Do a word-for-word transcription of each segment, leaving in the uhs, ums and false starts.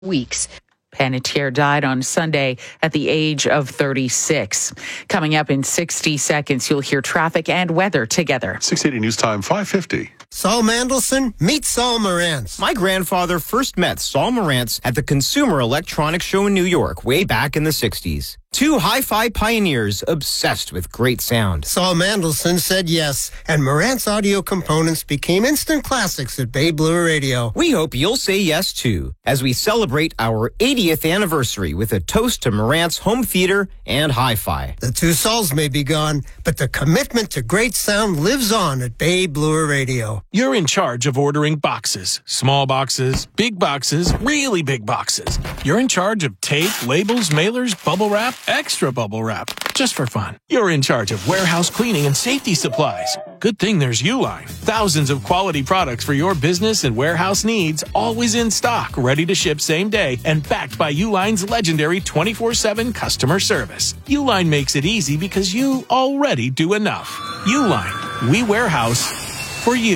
weeks. Panettiere died on Sunday at the age of thirty-six. Coming up in sixty seconds, you'll hear traffic and weather together. six eighty News Time, five fifty. Saul Mandelson, meet Saul Marantz. My grandfather first met Saul Marantz at the Consumer Electronics Show in New York way back in the sixties. Two hi-fi pioneers obsessed with great sound. Saul Mandelson said yes, and Marantz audio components became instant classics at Bay Blue Radio. We hope you'll say yes, too, as we celebrate our eightieth anniversary with a toast to Marantz home theater and hi-fi. The two Sauls may be gone, but the commitment to great sound lives on at Bay Blue Radio. You're in charge of ordering boxes. Small boxes, big boxes, really big boxes. You're in charge of tape, labels, mailers, bubble wrap, extra bubble wrap, just for fun. You're in charge of warehouse cleaning and safety supplies. Good thing there's Uline. Thousands of quality products for your business and warehouse needs, always in stock, ready to ship same day, and backed by Uline's legendary twenty-four seven customer service. Uline makes it easy because you already do enough. Uline, we warehouse for you.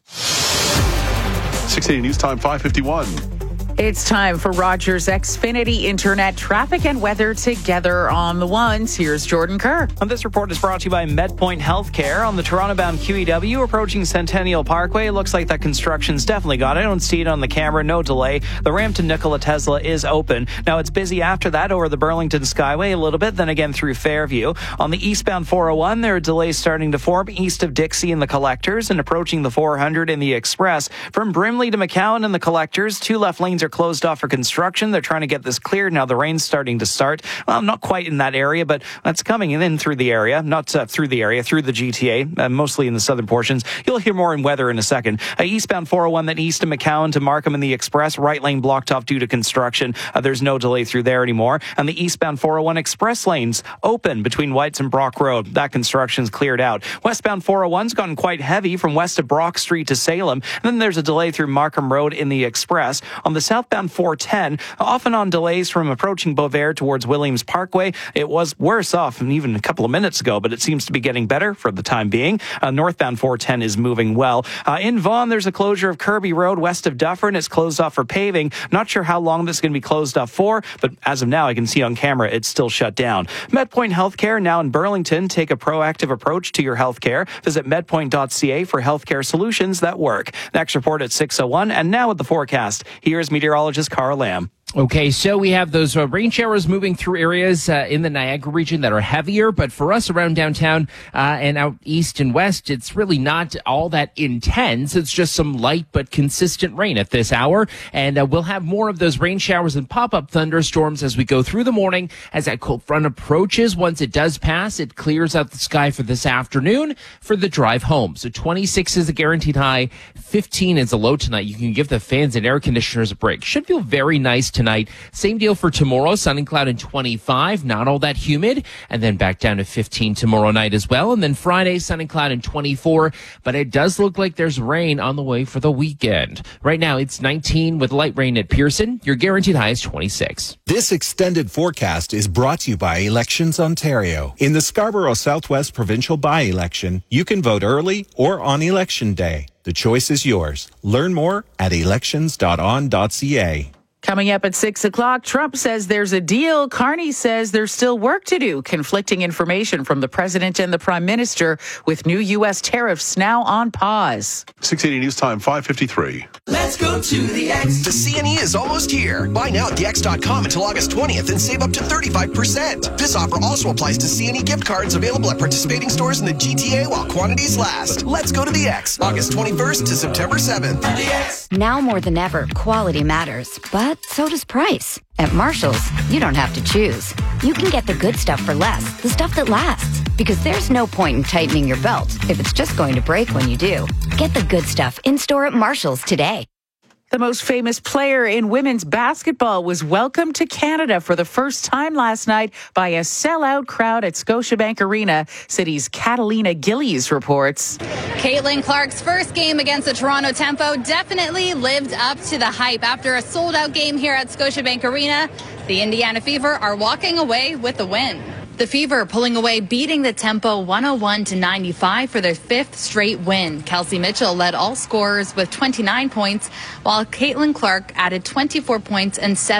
six eighty News Time, five fifty-one. It's time for Rogers Xfinity Internet traffic and weather together on the ones. Here's Jordan Kerr. And this report is brought to you by MedPoint Healthcare on the Toronto-bound Q E W approaching Centennial Parkway. It looks like that construction's definitely got it. I don't see it on the camera. No delay. The ramp to Nikola Tesla is open. Now it's busy after that over the Burlington Skyway a little bit, then again through Fairview. On the eastbound four oh one, there are delays starting to form east of Dixie and the Collectors and approaching the four hundred in the Express. From Brimley to McCowan and the Collectors, two left lanes are closed off for construction. They're trying to get this cleared. Now the rain's starting to start. Well, not quite in that area, but that's coming in through the area, not uh, through the area, through the G T A, uh, mostly in the southern portions. You'll hear more in weather in a second. Uh, eastbound four oh one, then east of McCowan to Markham and the Express, right lane blocked off due to construction. Uh, there's no delay through there anymore. And the eastbound four oh one express lanes open between Whites and Brock Road. That construction's cleared out. Westbound four oh one's gotten quite heavy from west of Brock Street to Salem. And then there's a delay through Markham Road in the Express. On the southbound four ten, often on delays from approaching Beauvais towards Williams Parkway. It was worse off even a couple of minutes ago, but it seems to be getting better for the time being. Uh, northbound four ten is moving well. Uh, in Vaughan, there's a closure of Kirby Road west of Dufferin. It's closed off for paving. Not sure how long this is going to be closed off for, but as of now, I can see on camera it's still shut down. MedPoint Healthcare now in Burlington. Take a proactive approach to your healthcare. Visit medpoint dot c a for healthcare solutions that work. Next report at six oh one, and now with the forecast. Here's meteorologist Carl Lamb. Okay, so we have those uh, rain showers moving through areas uh, in the Niagara region that are heavier, but for us around downtown uh, and out east and west, it's really not all that intense. It's just some light but consistent rain at this hour, and uh, we'll have more of those rain showers and pop-up thunderstorms as we go through the morning. As that cold front approaches, once it does pass, it clears out the sky for this afternoon for the drive home. So twenty-six is a guaranteed high, fifteen is a low tonight. You can give the fans and air conditioners a break. Should feel very nice tonight. Same deal for tomorrow, sun and cloud and twenty-five, not all that humid, and then back down to fifteen tomorrow night as well. And then Friday, sun and cloud and twenty-four, but it does look like there's rain on the way for the weekend. Right now, it's nineteen with light rain at Pearson. Your guaranteed high is twenty-six. This extended forecast is brought to you by Elections Ontario. In the Scarborough Southwest provincial by-election, you can vote early or on election day. The choice is yours. Learn more at elections dot on dot c a. Coming up at six o'clock, Trump says there's a deal. Carney says there's still work to do. Conflicting information from the president and the prime minister with new U S tariffs now on pause. six eighty News Time, five fifty-three. Let's go to the X. The C N E is almost here. Buy now at the x dot com until August twentieth and save up to thirty-five percent. This offer also applies to C N E gift cards available at participating stores in the G T A while quantities last. Let's go to the X. August twenty-first to September seventh. The X. Now more than ever, quality matters, but so does price. At Marshall's, you don't have to choose. You can get the good stuff for less, the stuff that lasts. Because there's no point in tightening your belt if it's just going to break when you do. Get the good stuff in store at Marshall's today. The most famous player in women's basketball was welcomed to Canada for the first time last night by a sellout crowd at Scotiabank Arena. City's Catalina Gillies reports. Caitlin Clark's first game against the Toronto Tempo definitely lived up to the hype. After a sold-out game here at Scotiabank Arena, the Indiana Fever are walking away with the win. The Fever pulling away, beating the Tempo one oh one to ninety-five for their fifth straight win. Kelsey Mitchell led all scorers with twenty-nine points, while Caitlin Clark added twenty-four points and seven